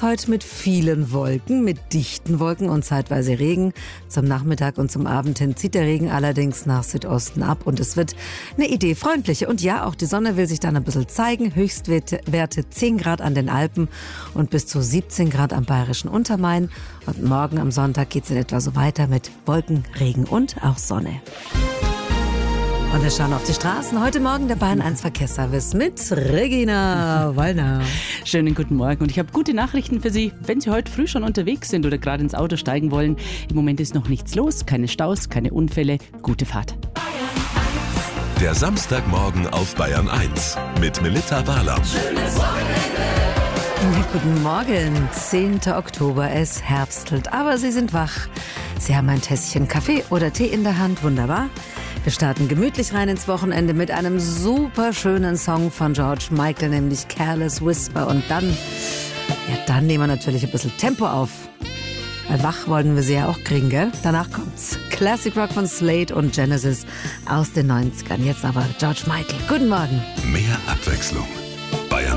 heute mit vielen Wolken, mit dichten Wolken und zeitweise Regen. Zum Nachmittag und zum Abend hin zieht der Regen allerdings nach Südosten ab und es wird eine Idee freundliche. Und ja, auch die Sonne will sich dann ein bisschen zeigen. Höchstwerte 10 Grad an den Alpen und bis zu 17 Grad am bayerischen Untermain. Und morgen am Sonntag geht es in etwa so weiter mit Wolken, Regen und auch Sonne. Und wir schauen auf die Straßen. Heute Morgen der Bayern 1 Verkehrsservice mit Regina Wallner. Schönen guten Morgen und ich habe gute Nachrichten für Sie. Wenn Sie heute früh schon unterwegs sind oder gerade ins Auto steigen wollen, im Moment ist noch nichts los, keine Staus, keine Unfälle. Gute Fahrt. Der Samstagmorgen auf Bayern 1 mit Melitta Wahler. Schönes Wochenende. Guten Morgen, 10. Oktober, es herbstelt, aber Sie sind wach. Sie haben ein Tässchen Kaffee oder Tee in der Hand, wunderbar. Wir starten gemütlich rein ins Wochenende mit einem super schönen Song von George Michael, nämlich Careless Whisper. Und dann nehmen wir natürlich ein bisschen Tempo auf. Weil wach wollen wir sie ja auch kriegen, gell? Danach kommt's Classic Rock von Slade und Genesis aus den 90ern. Jetzt aber George Michael. Guten Morgen. Mehr Abwechslung